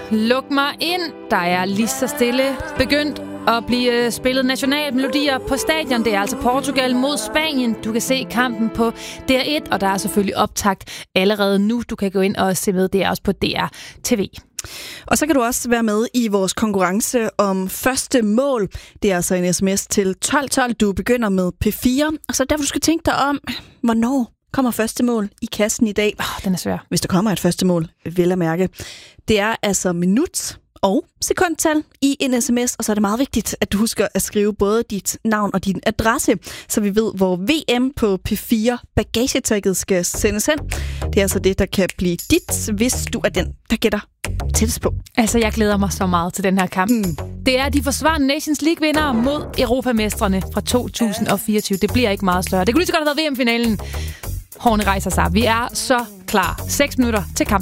Luk mig ind. Der er lige så stille begyndt at blive spillet nationalmelodier på stadion. Det er altså Portugal mod Spanien. Du kan se kampen på DR1, og der er selvfølgelig optakt allerede nu. Du kan gå ind og se med. Det er også på DR TV. Og så kan du også være med i vores konkurrence om første mål. Det er altså en sms til 1212. Du begynder med P4, og så derfor du skal tænke dig om, hvornår kommer første mål i kassen i dag. Den er svær. Hvis der kommer et første mål, vel at mærke. Det er altså minut og sekundtal i en sms, og så er det meget vigtigt, at du husker at skrive både dit navn og din adresse, så vi ved, hvor VM på P4 bagagetagget skal sendes hen. Det er altså det, der kan blive dit, hvis du er den, der gætter tættest på. Altså, jeg glæder mig så meget til den her kamp. Det er de forsvarende Nations League-vindere mod europamestrene fra 2024. Det bliver ikke meget større. Det kunne lige så godt have været VM-finalen. Hårene rejser sig. Vi er så klar. 6 minutter til kamp.